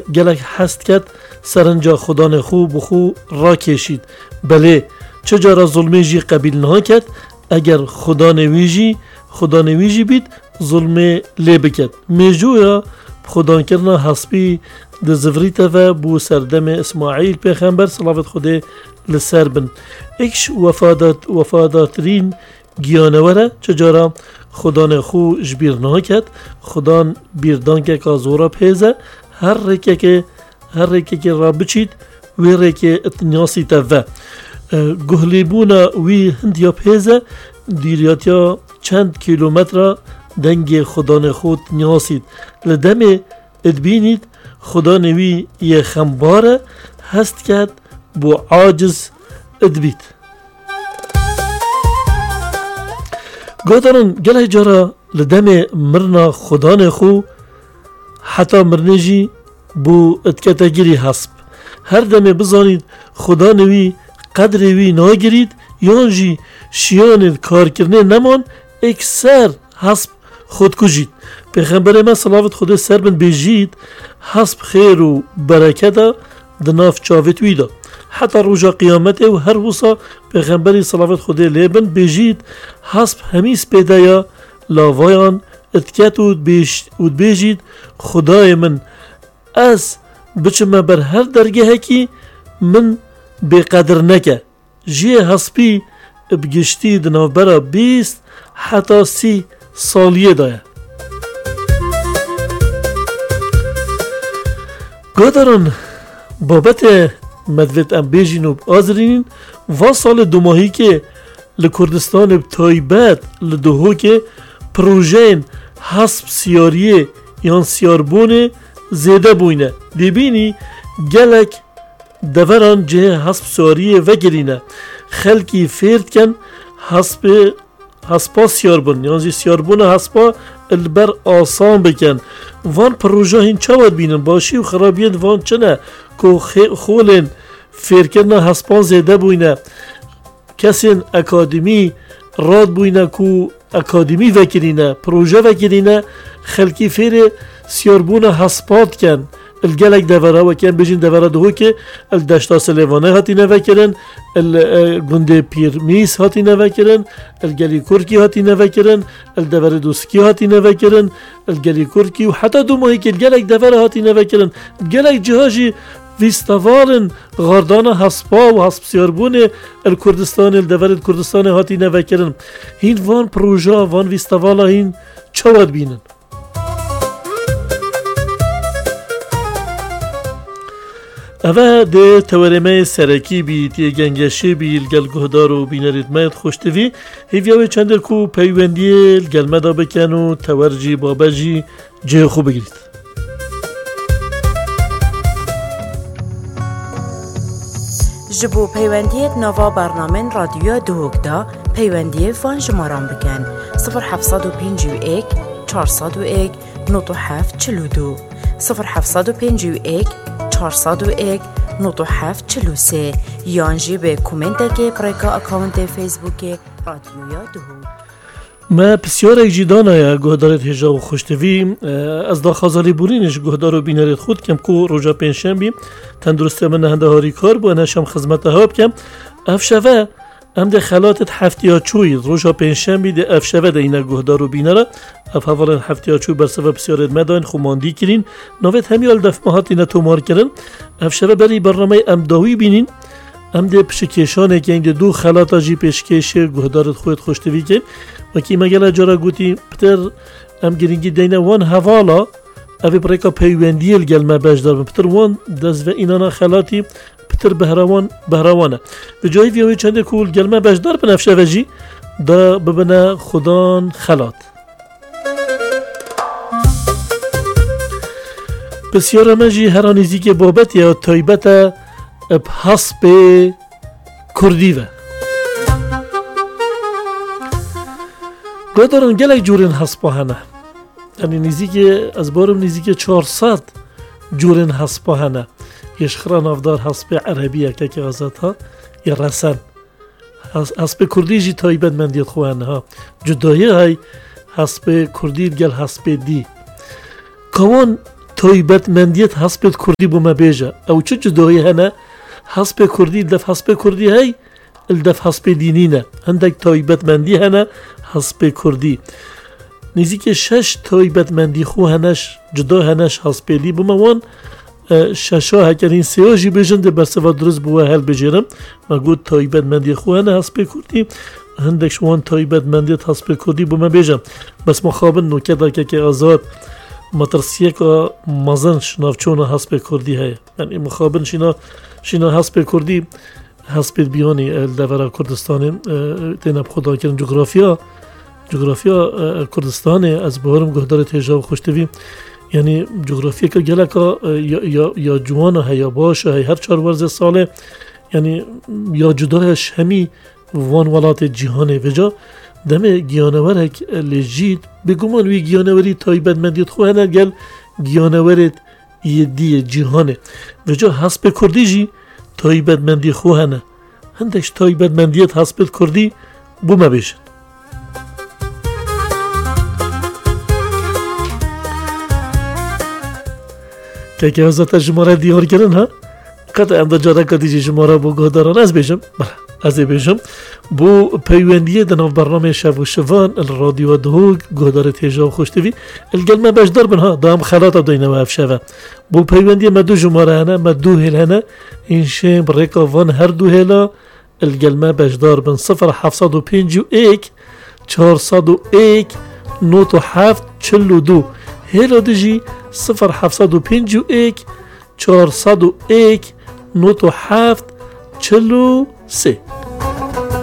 گلک هست کد سرنجا خدا خو بخو را کشید. بله چجارا ظلمه جی قبیل نه کد اگر خدا نویجی بید ظلمه لی بکد. میجویا خدا کرنا حسبی ده زفریتا و بو سردم اسماعیل پیغمبر صلوات خدا لسر بن. اکش وفاداترین گیانوره چجارا خدا خو جبیر نه کد خدا بیردان که کازورا پیزه هر ریکه که را بچید وی ریکه اتنیاسی تاوه گهلیبونا وی هندیا پیزه دیریاتیا چند کیلومتر دنگ خدا خود نیاسید لدمه ادبینید خدا نوی یه خمباره هست کد بو عاجز ادبید. گادران گله جارا لدمه مرنا خدا خو حتی مرنجی بو اتکتگیری حسب هر دمه بزانید خدا نوی قدر وی ناگرید یانجی شیان کار کرنه نمان اکثر حسب خود کجید. پیغمبر ما صلوات خدا سر بن بیجید حسب خیر و برکت دناف چاوت ویدا حتی روژا قیامت و هر وصا پیغمبری صلوات خدا لیبن بیجید حسب همیس پیدایا لاوایان اتکت و بیجید خدای من از بچم بر هر درگه هکی من بقدر نکه جی حسبی بگشتی دناف برا 20 حتی 30 سالیه دایه. گادران بابت مدویت ام بیجین و آزرین و سال دو ماهی که لکردستان تایبت لدوهو که پروژین حسب سیاریه یان سیاربونه زیده بوینه دیبینی گلک دوران جه حسب سیاریه وگرینه خلکی فرد کن حسبا سیاربون یعنی سیاربون حسبا البر آسان بکن وان پروژه هین چاود بینن باشی و خرابیت وان چنه که خولن فرکرنا حسبان زیده بوینه کسین اکادمی راد بوینه که اکادمی وکرینه پروژه وکرینه خلکی فیر سیاربون حسبات کن الگلک دوره وکن بجین دوره دهو که الدشتا سلیوانه هاتی نوکرن الگنده پیرمیس هاتی نوکرن الگلی کرکی هاتی نوکرن الدوره دوسکی هاتی نوکرن الگلی کرکی و حتی دو ماهی که الگلک دوره هاتی نوکرن الگلک جهاجی ویستوارن غاردان حسبا و حسب سیاربون الکردستان الدوره کردستان هاتی نوکرن هین وان پروژه وان ویستوالا هین چواد بینن. اوه ده تورمه سرکی بید یه گنگشی بی الگل گهدار و بینرید مید خوشتوی هیویاوی چندر کو پیوندی الگل مدا بکن و تورجی بابجی جه خوب بگیرید. جبو پیوندیت نوا برنامه رادیو دوگدا پیوندی فان جماران بکن 0751 401 9742 0751 401 9743 یانجی به کومنت که پریکا اکاونت فیسبوک رادیویا دوگ. ما بسیار ایجیدانه گهدارت هجا و خوشتوی از دا خازالی بورینش گهدار و بینرید خود کم کو روژا پنشن بیم تندرسته من نهنده هاری کار بو انشام خدمت ها بکم افشوه ام ده خلاتت هفتیا چوی روژا پنشن بی ده افشوه ده اینه گهدار و بینره اف حوالا هفتیا چوی برسوه بسیارت مداین خماندی کرین نوید همیال دف ماهات اینه تومار کرن افشوه بری برنامه ام داوی بینین ام ده پشکشانه که این ده دو خلاتا جی پشکش گهدارت خودت خوشتوی کن و که مگل جارا گوتی پتر ام گرینگی دینه وان حوالا اوی پریکا پیوندی الگلمه بجدار بم پتر وان دزوه اینانا خلاتی پتر بهروانه به جایی ویوی چنده کول گلمه بجدار بنفشه وجی دا ببنه خدان خلات بسیار مجی هرانیزی که بابت یا تایبت بحسب کردی و گادارن گلک جورین حسبا هنه یعنی نزدیک از بارم نزدیک 400 جورین حسبا هنه یشخران افدار حسب عربیه که غزات ها یا رسن حسب کردی جی تایبت من دید خوانه ها جدایی های حسب کردی گل حسب دی کمان تایبەتمەندیت هەسپێت کوردی بۆمە بێژە ئەو چ جدۆیی هەنە هەسپێ کوردی دەف هەسپێ کوردی هەی دەف هەسپێ دینینە هەندێک تایبەتمەندی هەنە هەسپێ کوردی نزیکە 6 تایبەتمەندی خو هەنەش جدا هەنەش هەسپێلی بمەوان شەشا هەکەرین سێۆژی بێژن دە بەرسەوە دروست بووە هەلبژێرم مەگوت تایبەتمەندی خو هەنە هەسپێ کوردی هەندێک شوان تایبەتمەندیت هەسپێ کوردی بمە بێژە بەس مخابن نوکەداکەکە ئازاد مەترسیەکە مەزن شناوچۆنە هەسپێ کوردی هەیە یعنی مخابن شینا هەسپێ کوردی هەسپێت بیانی لەڤەرا کوردستانی تێنە بخۆداکردن جغرافیا کوردستانی ئەس بۆرم گۆدارێت هێژا و خۆشتوی یعنی جغرافیەکە گەلەکە یا جوانە هەیە باشە هەیە هەر 4 وەرزە ساڵێ یعنی یا جودایەش هەمی وان وڵاتێ جیهانێ vêca demê giyanewerek lê jî bêguman wî giyaneweriî taybetmendiyet xwe hene gel giyanewerê yêdiyê cîhanê vêca hespê Kurdî jî taybetmendiyê xwe hene hindek ji taybetmendiyet hespê Kurdî bûme bêjin keke hezata ji me re diyar kirin ha qet em de careka dîjî ji me re bû guhdaran ez bêjim ez ê bêjim بۆ پەیوەندیە دەناو بەرنامەی شەو و شەڤان رادیۆ دهۆک گۆدارێت هێژا و خۆشتوی ئەلگەلمە بەشدار بن ها دام خەلاتە دەینەوە ئەف شەوە بۆ پەیوەندیە مە دوو ژمارە هەنە مە دوو هێل هەنە ئینشێ بڕێکا ڤان هەردوو هێلا ئەلگەلمە بەشدار بن 0751 401 97 42 هێلا دژی 0751 401 97 43